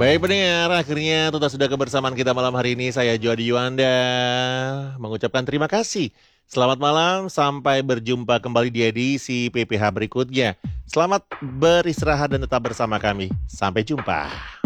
Baik pendengar, akhirnya tuntas sudah kebersamaan kita malam hari ini. Saya Jody Yuanda mengucapkan terima kasih. Selamat malam, sampai berjumpa kembali di edisi PPH berikutnya. Selamat beristirahat dan tetap bersama kami. Sampai jumpa.